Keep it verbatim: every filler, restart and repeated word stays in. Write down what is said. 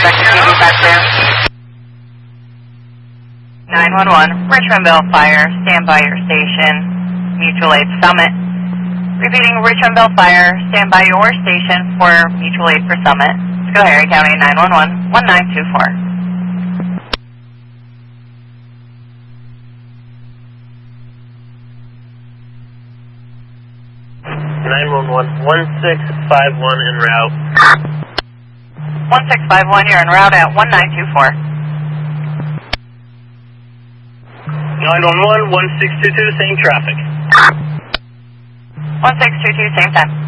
Vector T V five clear. nine one one, Richmondville Fire, stand by your station, Mutual Aid Summit. Repeating, Richmondville Fire, stand by your station for Mutual Aid for Summit. Schoharie County nine one one, one nine two four. nine one one, one six five one en route. one six five one, you're en route at one nine two four. nine one one, one six two two, same traffic. one six two two, same time.